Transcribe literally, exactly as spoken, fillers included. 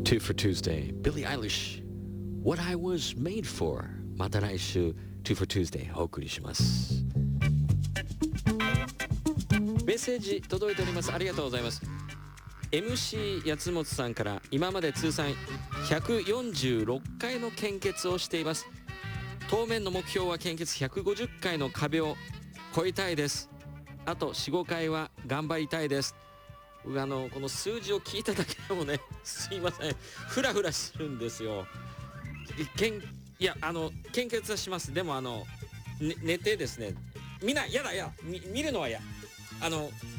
Two for Tuesday Billie Eilish What I Was Made For また来週 Two for Tuesday お送りします。メッセージ届いております。ありがとうございます。 エムシー 八本さんから今まで通算ひゃくよんじゅうろっかいの献血をしています。当面の目標は献血ひゃくごじゅっかいの壁を超えたいです。あと よん、ごかいは頑張りたいです。あのこの数字を聞いただけでもね、すいません、フラフラするんですよ。けんいやあの献血はします。でもあの、ね、寝てですね、みんなやだや見るのはやあの